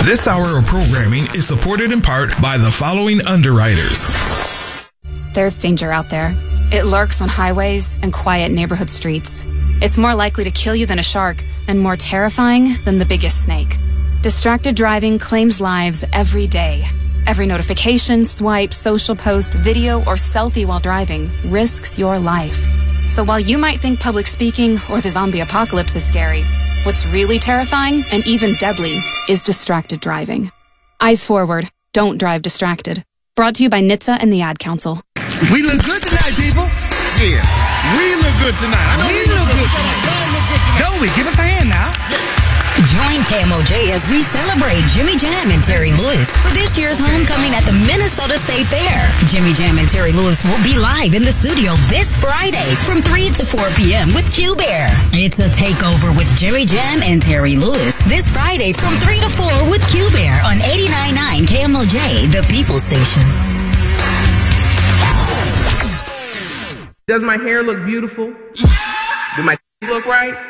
This hour of programming is supported in part by the following underwriters. There's danger out there. It lurks on highways and quiet neighborhood streets. It's more likely to kill you than a shark and more terrifying than the biggest snake. Distracted driving claims lives every day. Every notification, swipe, social post, video, or selfie while driving risks your life. So while you might think public speaking or the zombie apocalypse is scary, what's really terrifying and even deadly is distracted driving. Eyes forward. Don't drive distracted. Brought to you by NHTSA and the Ad Council. We look good tonight, people. Yeah, we look good tonight. I know we look good tonight. Don't we? Give us a hand now. Join KMOJ as we celebrate Jimmy Jam and Terry Lewis for this year's homecoming at the Minnesota State Fair. Jimmy Jam and Terry Lewis will be live in the studio this Friday from 3 to 4 p.m. with Q-Bear. It's a takeover with Jimmy Jam and Terry Lewis this Friday from 3 to 4 with Q-Bear on 89.9 KMOJ, the People Station. Does my hair look beautiful? Do my look right?